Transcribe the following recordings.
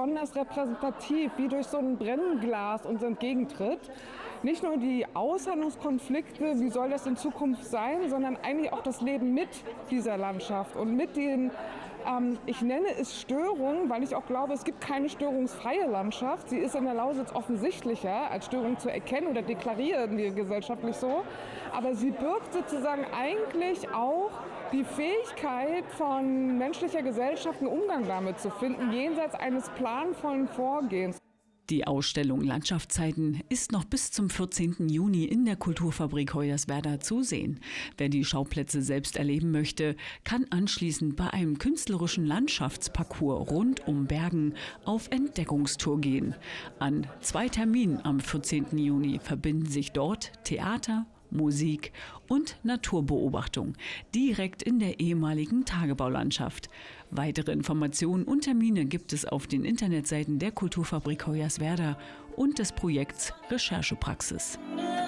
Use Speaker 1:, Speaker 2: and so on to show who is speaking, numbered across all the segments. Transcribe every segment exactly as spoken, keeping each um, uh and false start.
Speaker 1: besonders repräsentativ, wie durch so ein Brennglas uns entgegentritt. Nicht nur die Aushandlungskonflikte, wie soll das in Zukunft sein, sondern eigentlich auch das Leben mit dieser Landschaft und mit den, ähm, ich nenne es Störungen, weil ich auch glaube, es gibt keine störungsfreie Landschaft. Sie ist in der Lausitz offensichtlicher als Störung zu erkennen oder deklarieren wir gesellschaftlich so. Aber sie birgt sozusagen eigentlich auch die Fähigkeit von menschlicher Gesellschaft, einen Umgang damit zu finden, jenseits eines planvollen Vorgehens.
Speaker 2: Die Ausstellung Landschaftszeiten ist noch bis zum vierzehnten Juni in der Kulturfabrik Hoyerswerda zu sehen. Wer die Schauplätze selbst erleben möchte, kann anschließend bei einem künstlerischen Landschaftsparcours rund um Bergen auf Entdeckungstour gehen. An zwei Terminen am vierzehnten Juni verbinden sich dort Theater, Musik und Naturbeobachtung direkt in der ehemaligen Tagebaulandschaft. Weitere Informationen und Termine gibt es auf den Internetseiten der Kulturfabrik Hoyerswerda und des Projekts Recherchepraxis.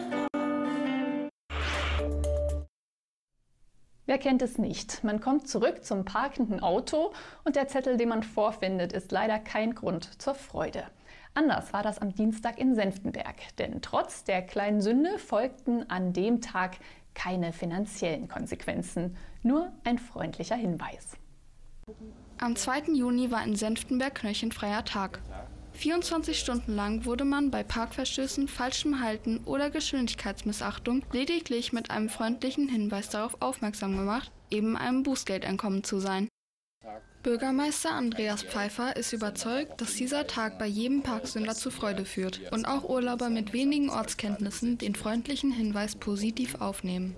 Speaker 3: Wer kennt es nicht? Man kommt zurück zum parkenden Auto und der Zettel, den man vorfindet, ist leider kein Grund zur Freude. Anders war das am Dienstag in Senftenberg, denn trotz der kleinen Sünde folgten an dem Tag keine finanziellen Konsequenzen, nur ein freundlicher Hinweis.
Speaker 4: Am zweiten Juni war in Senftenberg knöchelfreier Tag. vierundzwanzig Stunden lang wurde man bei Parkverstößen, falschem Halten oder Geschwindigkeitsmissachtung lediglich mit einem freundlichen Hinweis darauf aufmerksam gemacht, eben einem Bußgeld entkommen zu sein. Bürgermeister Andreas Pfeiffer ist überzeugt, dass dieser Tag bei jedem Parksünder zu Freude führt und auch Urlauber mit wenigen Ortskenntnissen den freundlichen Hinweis positiv aufnehmen.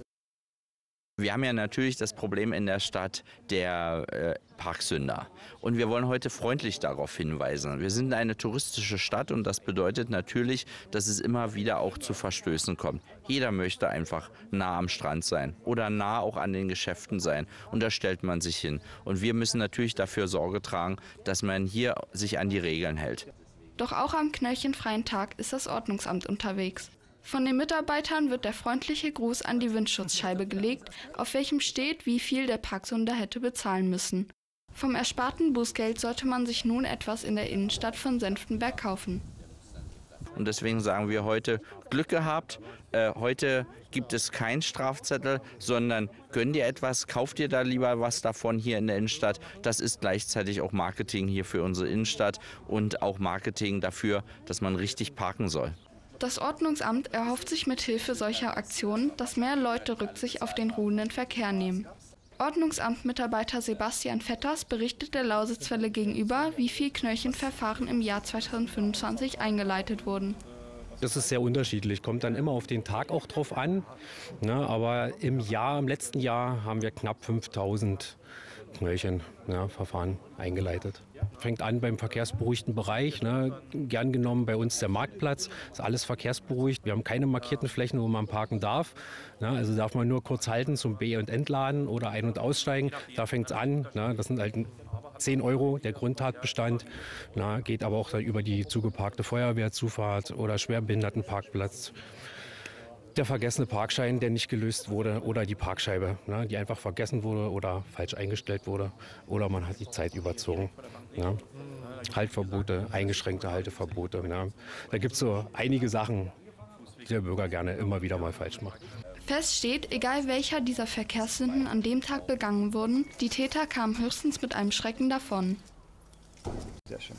Speaker 5: Wir haben ja natürlich das Problem in der Stadt der äh, Parksünder. Und wir wollen heute freundlich darauf hinweisen. Wir sind eine touristische Stadt und das bedeutet natürlich, dass es immer wieder auch zu Verstößen kommt. Jeder möchte einfach nah am Strand sein oder nah auch an den Geschäften sein. Und da stellt man sich hin. Und wir müssen natürlich dafür Sorge tragen, dass man hier sich an die Regeln hält.
Speaker 4: Doch auch am knöchelfreien Tag ist das Ordnungsamt unterwegs. Von den Mitarbeitern wird der freundliche Gruß an die Windschutzscheibe gelegt, auf welchem steht, wie viel der Parksünder hätte bezahlen müssen. Vom ersparten Bußgeld sollte man sich nun etwas in der Innenstadt von Senftenberg kaufen.
Speaker 5: Und deswegen sagen wir heute, Glück gehabt, äh, heute gibt es keinen Strafzettel, sondern gönn dir etwas, kauf dir da lieber was davon hier in der Innenstadt. Das ist gleichzeitig auch Marketing hier für unsere Innenstadt und auch Marketing dafür, dass man richtig parken soll.
Speaker 4: Das Ordnungsamt erhofft sich mit Hilfe solcher Aktionen, dass mehr Leute Rücksicht auf den ruhenden Verkehr nehmen. Ordnungsamtmitarbeiter Sebastian Vetters berichtet der Lausitzwelle gegenüber, wie viel Knöchelverfahren im Jahr zweitausendfünfundzwanzig eingeleitet wurden.
Speaker 6: Das ist sehr unterschiedlich, kommt dann immer auf den Tag auch drauf an. Ne, aber im Jahr, im letzten Jahr haben wir knapp fünftausend Knöllchenverfahren ja, eingeleitet. Fängt an beim verkehrsberuhigten Bereich, ne, gern genommen bei uns der Marktplatz, ist alles verkehrsberuhigt. Wir haben keine markierten Flächen, wo man parken darf. Ne, also darf man nur kurz halten zum Be- und Entladen oder ein- und aussteigen. Da fängt es an, ne, das sind halt zehn Euro der Grundtatbestand, na, geht aber auch dann über die zugeparkte Feuerwehrzufahrt oder Schwerbehindertenparkplatz. Der vergessene Parkschein, der nicht gelöst wurde, oder die Parkscheibe, ne, die einfach vergessen wurde oder falsch eingestellt wurde, oder man hat die Zeit überzogen. Ne. Haltverbote, eingeschränkte Halteverbote. Ne. Da gibt es so einige Sachen, die der Bürger gerne immer wieder mal falsch macht.
Speaker 4: Fest steht, egal welcher dieser Verkehrssünden an dem Tag begangen wurden, die Täter kamen höchstens mit einem Schrecken davon.
Speaker 7: Sehr schön.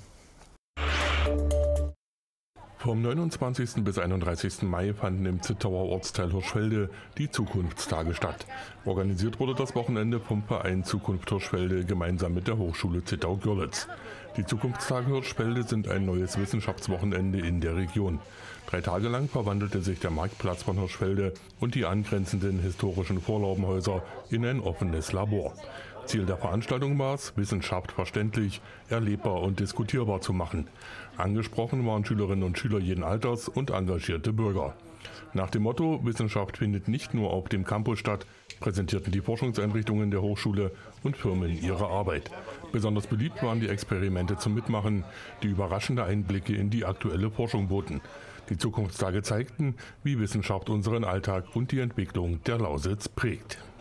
Speaker 8: Vom neunundzwanzigsten bis einunddreißigsten Mai fanden im Zittauer Ortsteil Hirschfelde die Zukunftstage statt. Organisiert wurde das Wochenende vom Verein Zukunft Hirschfelde gemeinsam mit der Hochschule Zittau-Görlitz. Die Zukunftstage Hirschfelde sind ein neues Wissenschaftswochenende in der Region. Drei Tage lang verwandelte sich der Marktplatz von Hirschfelde und die angrenzenden historischen Vorlaubenhäuser in ein offenes Labor. Ziel der Veranstaltung war es, Wissenschaft verständlich, erlebbar und diskutierbar zu machen. Angesprochen waren Schülerinnen und Schüler jeden Alters und engagierte Bürger. Nach dem Motto Wissenschaft findet nicht nur auf dem Campus statt, präsentierten die Forschungseinrichtungen der Hochschule und Firmen ihre Arbeit. Besonders beliebt waren die Experimente zum Mitmachen, die überraschende Einblicke in die aktuelle Forschung boten. Die Zukunftstage zeigten, wie Wissenschaft unseren Alltag und die Entwicklung der Lausitz prägt.